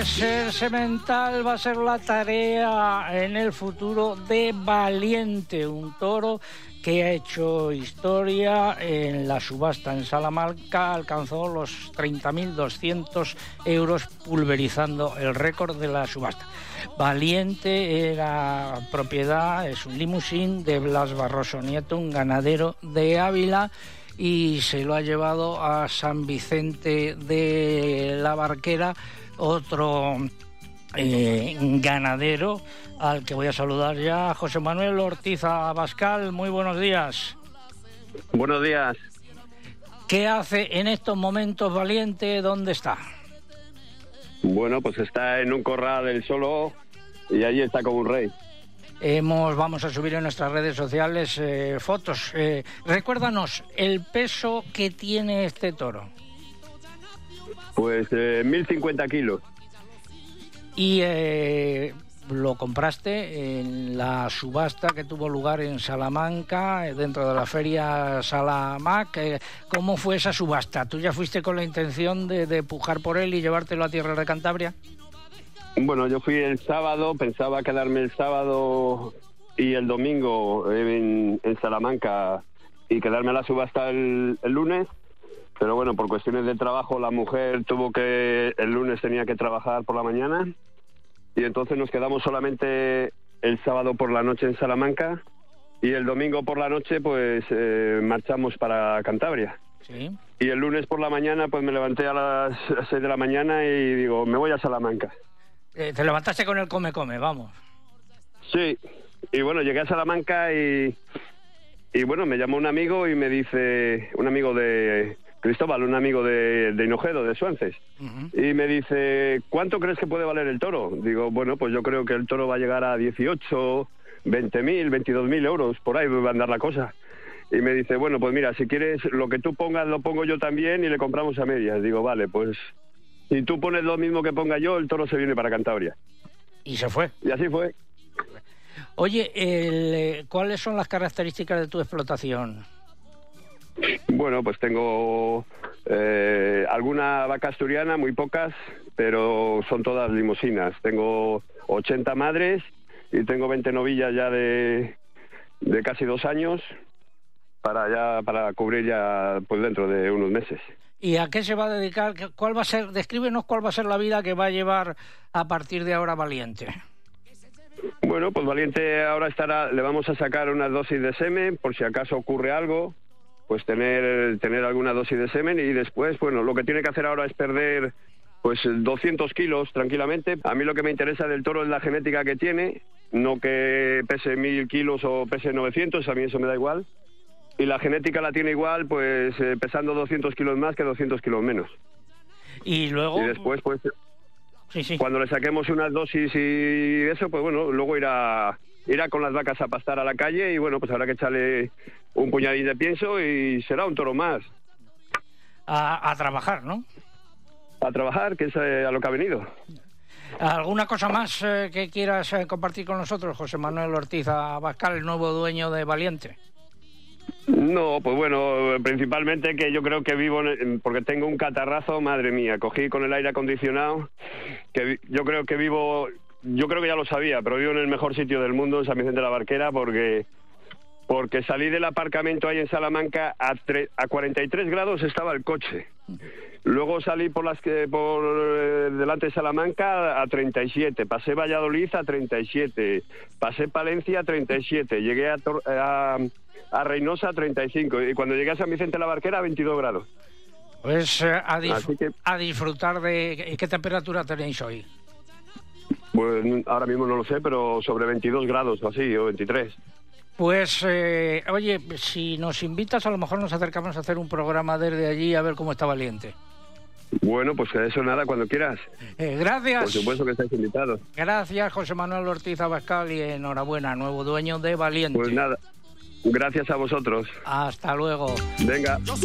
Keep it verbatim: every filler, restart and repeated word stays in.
ser semental, va a ser la tarea en el futuro de Valiente, un toro que ha hecho historia en la subasta en Salamanca, alcanzó los treinta mil doscientos euros pulverizando el récord de la subasta. Valiente era propiedad, es un limusín de Blas Barroso Nieto, un ganadero de Ávila, y se lo ha llevado a San Vicente de la Barquera, otro eh, ganadero al que voy a saludar ya, José Manuel Ortiz Abascal. Muy buenos días. Buenos días. ¿Qué hace en estos momentos Valiente? ¿Dónde está? Bueno, pues está en un corral él solo y allí está como un rey. Hemos, vamos a subir en nuestras redes sociales eh, fotos. Eh, recuérdanos el peso que tiene este toro. Pues eh, mil cincuenta kilos. Y eh, lo compraste en la subasta que tuvo lugar en Salamanca, dentro de la feria Salamac. Eh, ¿Cómo fue esa subasta? ¿Tú ya fuiste con la intención de, de pujar por él y llevártelo a tierra de Cantabria? Bueno, yo fui el sábado, pensaba quedarme el sábado y el domingo en, en Salamanca y quedarme a la subasta el, el lunes, pero bueno, por cuestiones de trabajo la mujer tuvo que, el lunes tenía que trabajar por la mañana y entonces nos quedamos solamente el sábado por la noche en Salamanca y el domingo por la noche pues eh, marchamos para Cantabria. Sí. Y el lunes por la mañana pues me levanté a las seis de la mañana y digo, me voy a Salamanca. Eh, te levantaste con el come-come, vamos. Sí, y bueno, llegué a Salamanca y, y bueno, me llamó un amigo y me dice, un amigo de Cristóbal, un amigo de, de Hinojedo, de Suances, uh-huh. Y me dice, ¿cuánto crees que puede valer el toro? Digo, bueno, pues yo creo que el toro va a llegar a dieciocho, veinte mil, veintidós mil euros, por ahí va a andar la cosa. Y me dice, bueno, pues mira, si quieres lo que tú pongas lo pongo yo también y le compramos a medias. Digo, vale, pues si tú pones lo mismo que ponga yo, el toro se viene para Cantabria. Y se fue. Y así fue. Oye, el, ¿cuáles son las características de tu explotación? Bueno, pues tengo eh, alguna vaca asturiana, muy pocas, pero son todas limusinas. Tengo ochenta madres y tengo veinte novillas ya de, de casi dos años para ya para cubrir ya pues dentro de unos meses. ¿Y a qué se va a dedicar? ¿Cuál va a ser? Descríbenos cuál va a ser la vida que va a llevar a partir de ahora Valiente. Bueno, pues Valiente ahora estará, le vamos a sacar unas dosis de semen, por si acaso ocurre algo, pues tener, tener alguna dosis de semen y después, bueno, lo que tiene que hacer ahora es perder pues doscientos kilos tranquilamente. A mí lo que me interesa del toro es la genética que tiene, no que pese mil kilos o pese novecientos, a mí eso me da igual. Y la genética la tiene igual, pues eh, pesando doscientos kilos más que doscientos kilos menos. Y luego... Y después, pues, sí, sí. Cuando le saquemos unas dosis y eso, pues bueno, luego irá, irá con las vacas a pastar a la calle y bueno, pues habrá que echarle un puñadín de pienso y será un toro más. A, a trabajar, ¿no? A trabajar, que es eh, a lo que ha venido. ¿Alguna cosa más eh, que quieras eh, compartir con nosotros, José Manuel Ortiz Abascal, el nuevo dueño de Valiente? No, pues bueno, principalmente que yo creo que vivo, en, porque tengo un catarrazo, madre mía, cogí con el aire acondicionado, que yo creo que vivo, yo creo que ya lo sabía, pero vivo en el mejor sitio del mundo, en San Vicente de la Barquera, porque porque salí del aparcamiento ahí en Salamanca, a, tre, a cuarenta y tres grados estaba el coche. Luego salí por las que por eh, delante de Salamanca a treinta y siete, pasé Valladolid a treinta y siete, pasé Palencia a treinta y siete, llegué a, a, a Reynosa a treinta y cinco y cuando llegué a San Vicente de la Barquera a veintidós grados. Pues eh, a, disf que, a disfrutar de... ¿Qué temperatura tenéis hoy? Pues ahora mismo no lo sé, pero sobre veintidós grados o así, o veintitrés. Pues, eh, oye, si nos invitas, a lo mejor nos acercamos a hacer un programa desde allí a ver cómo está Valiente. Bueno, pues que eso nada, cuando quieras. Eh, gracias. Por supuesto que estáis invitados. Gracias, José Manuel Ortiz Abascal, y enhorabuena, nuevo dueño de Valiente. Pues nada, gracias a vosotros. Hasta luego. Venga.